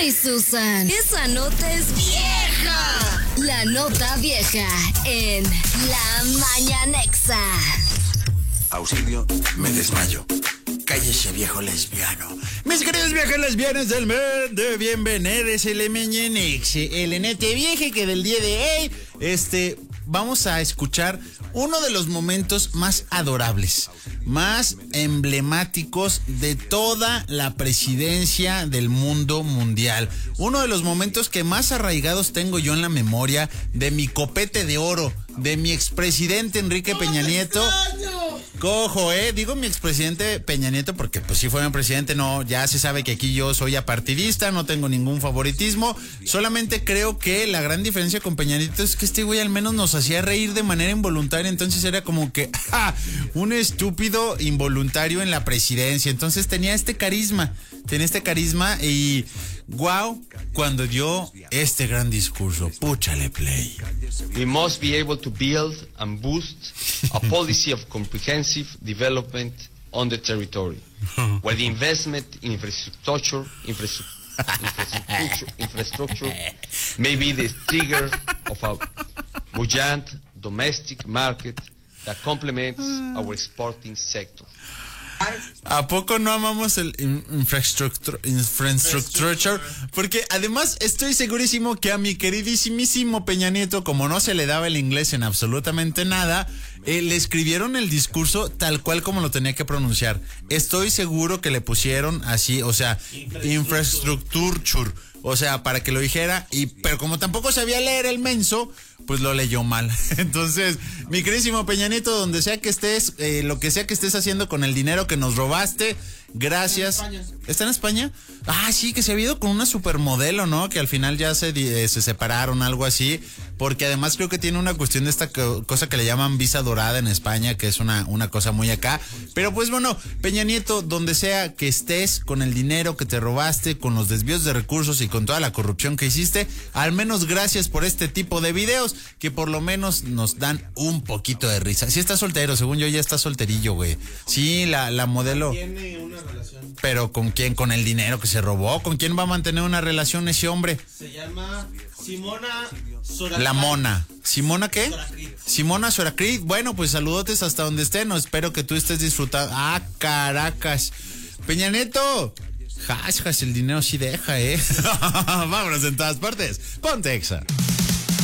Ay, Susan, esa nota es vieja. La nota vieja en La Mañanexa. Auxilio, me desmayo. Cállese, viejo lesbiano. Mis queridos viejos lesbianos del mundo, bienvenidos a La Mañanexa, el nete vieje que del día de hoy, vamos a escuchar uno de los momentos más adorables, más emblemáticos de toda la presidencia del mundo mundial. Uno de los momentos que más arraigados tengo yo en la memoria de mi copete de oro, de mi expresidente Enrique Peña Nieto. Cojo, digo mi expresidente Peña Nieto porque pues sí fue mi presidente, no, ya se sabe que aquí yo soy apartidista, no tengo ningún favoritismo, solamente creo que la gran diferencia con Peña Nieto es que este güey al menos nos hacía reír de manera involuntaria, entonces era como que un estúpido involuntario en la presidencia, entonces tenía este carisma y wow, cuando dio este gran discurso, púchale play. We must be able to build and boost a policy of comprehensive development on the territory, where the investment in infrastructure may be the trigger of a buoyant domestic market that complements our exporting sector. ¿A poco no amamos el infrastructure? Porque además estoy segurísimo que a mi queridísimo Peña Nieto, como no se le daba el inglés en absolutamente nada, le escribieron el discurso tal cual como lo tenía que pronunciar. Estoy seguro que le pusieron así, o sea, infrastructure, o sea, para que lo dijera, pero como tampoco sabía leer el menso, pues lo leyó mal. Entonces, mi queridísimo Peña Nieto, donde sea que estés, lo que sea que estés haciendo con el dinero que nos robaste, gracias. ¿Está en España? Ah, sí, que se había ido con una supermodelo, ¿no? Que al final ya se separaron, algo así. Porque además creo que tiene una cuestión de esta cosa que le llaman visa dorada en España, que es una cosa muy acá. Pero pues bueno, Peña Nieto, donde sea que estés, con el dinero que te robaste, con los desvíos de recursos y con toda la corrupción que hiciste, al menos gracias por este tipo de videos, que por lo menos nos dan un poquito de risa. Sí está soltero, según yo ya está solterillo, güey. Sí, la modelo. Tiene una relación. ¿Pero con quién? ¿Con el dinero que se robó? ¿Con quién va a mantener una relación ese hombre? Se llama Simona Soracrit. La mona. ¿Simona qué? Soracrit. Simona Soracrit. Bueno, pues saludotes hasta donde estén. No, espero que tú estés disfrutando. ¡Ah, caracas! Peña Nieto. El dinero sí deja, Vámonos en todas partes. Ponte Exa.